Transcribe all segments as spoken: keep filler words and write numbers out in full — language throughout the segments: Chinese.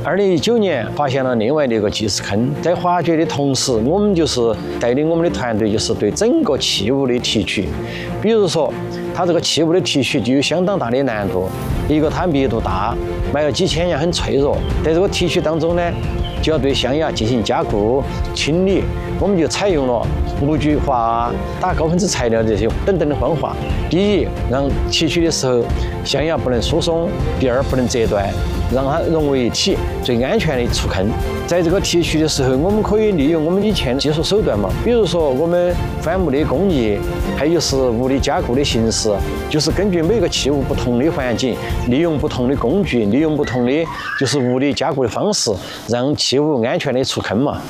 二零一九年发现了另外的一个计时坑，在发掘的同时，我们就是带领我们的团队，就是对整个器物的提取。比如说，它这个器物的提取就有相当大的难度，一个它密度大，埋了几千年很脆弱，在这个提取当中呢，就要对象牙进行加固、清理，我们就采用了无聚化、打高分子材料这些等等的方法。第一，让提取的时候象牙不能疏松；第二，不能折断，让它融为一体，最安全的出坑。在这个提取的时候，我们可以利用我们以前的技术手段嘛，比如说我们翻木的工艺，还有是物理加固的形式，就是根据每个器物不同的环境，利用不同的工具，利用不同的就是物理加固的方式，让器物安全的出坑嘛。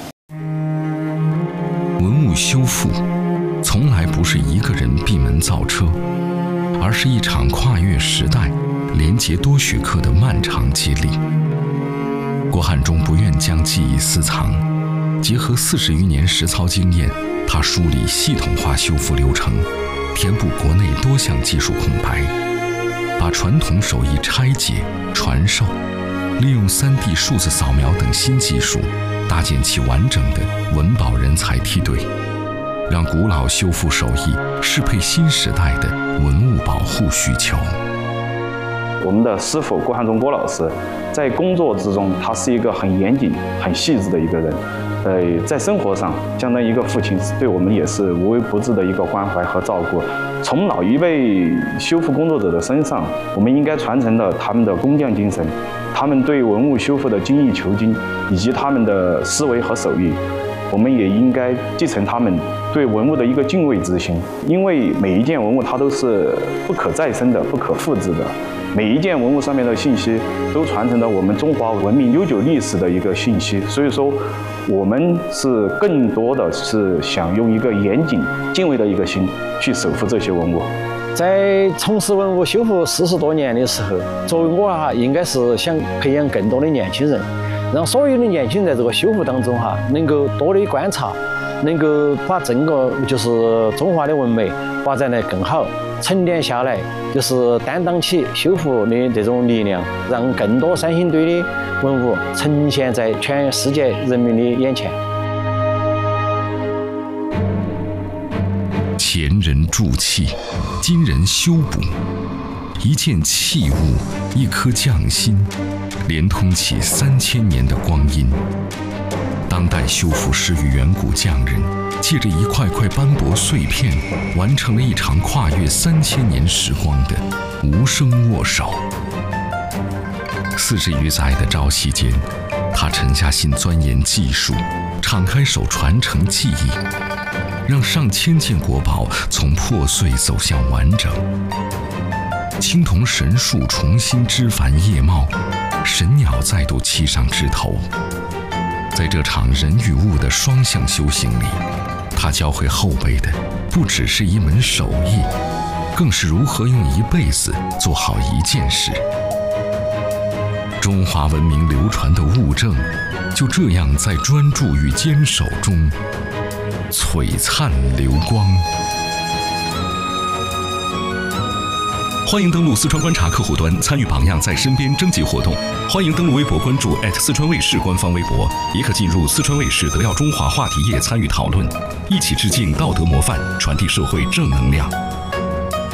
文物修复从来不是一个人闭门造车，而是一场跨越时代、连结多许克的漫长接力。郭汉中不愿将技艺私藏，结合四十余年实操经验，他梳理系统化修复流程，填补国内多项技术空白，把传统手艺拆解、传授，利用 三 D 数字扫描等新技术，搭建起完整的文保人才梯队，让古老修复手艺适配新时代的文物保护需求。 我们的师傅郭汉中郭老师，在工作之中，他是一个很严谨、很细致的一个人。呃，在生活上，相当于一个父亲，对我们也是无微不至的一个关怀和照顾。从老一辈修复工作者的身上，我们应该传承了他们的工匠精神，他们对文物修复的精益求精，以及他们的思维和手艺。我们也应该继承他们对文物的一个敬畏之心，因为每一件文物它都是不可再生的、不可复制的。每一件文物上面的信息都传承了我们中华文明悠久历史的一个信息，所以说我们是更多的是想用一个严谨、敬畏的一个心去守护这些文物。 在从事文物修复四十多年的时候，作为我哈，应该是想培养更多的年轻人，让所有的年轻人在这个修复当中哈，能够多的观察，能够把整个就是中华的文美发展得更好，沉淀下来，就是担当起修复的这种力量，让更多三星堆的文物呈现在全世界人民的眼前。 前人铸器，今人修补，一件器物，一颗匠心，连通起三千年的光阴。当代修复师与远古匠人，借着一块块斑驳碎片，完成了一场跨越三千年时光的无声握手。四十余载的朝夕间，他沉下心钻研技术，敞开手传承技艺，让上千件国宝从破碎走向完整。青铜神树重新枝繁叶茂，神鸟再度栖上枝头。在这场人与物的双向修行里，他教会后辈的不只是一门手艺，更是如何用一辈子做好一件事。中华文明流传的物证，就这样在专注与坚守中璀璨流光。欢迎登录四川观察客户端参与榜样在身边征集活动，欢迎登录微博关注四川卫视官方微博，也可进入四川卫视德耀中华话题页参与讨论，一起致敬道德模范，传递社会正能量。